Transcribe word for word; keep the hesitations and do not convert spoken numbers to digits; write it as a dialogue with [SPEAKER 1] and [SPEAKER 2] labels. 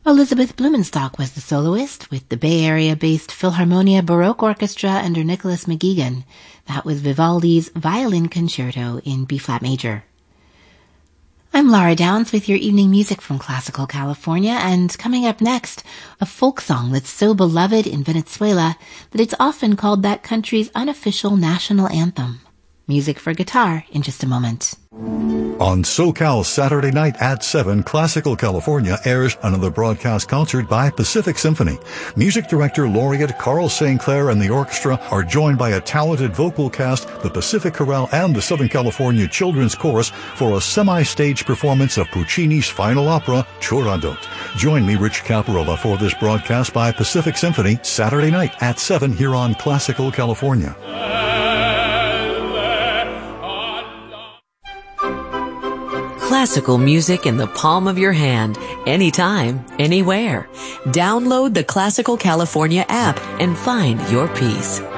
[SPEAKER 1] Elizabeth Blumenstock was the soloist with the Bay Area-based Philharmonia Baroque Orchestra under Nicholas McGeegan. That was Vivaldi's Violin Concerto in B-flat major. I'm Laura Downs with your evening music from Classical California, and coming up next, a folk song that's so beloved in Venezuela that it's often called that country's unofficial national anthem. Music for guitar in just a moment.
[SPEAKER 2] On SoCal Saturday night at seven, Classical California airs another broadcast concert by Pacific Symphony. Music director laureate Carl Saint Clair and the orchestra are joined by a talented vocal cast, the Pacific Chorale and the Southern California Children's Chorus for a semi-stage performance of Puccini's final opera, Turandot. Join me, Rich Caparola, for this broadcast by Pacific Symphony Saturday night at seven here on Classical California.
[SPEAKER 3] Classical music in the palm of your hand, anytime, anywhere. Download the Classical California app and find your peace.